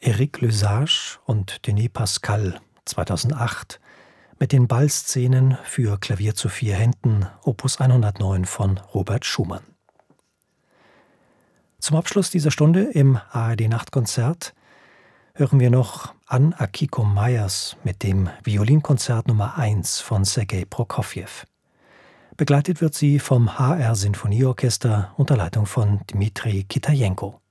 Éric Lesage und Denis Pascal 2008 mit den Ballszenen für Klavier zu 4 Händen, Opus 109 von Robert Schumann. Zum Abschluss dieser Stunde im ARD-Nachtkonzert hören wir noch Anne Akiko Meyers mit dem Violinkonzert Nummer 1 von Sergei Prokofjew. Begleitet wird sie vom HR Sinfonieorchester unter Leitung von Dmitri Kitajenko.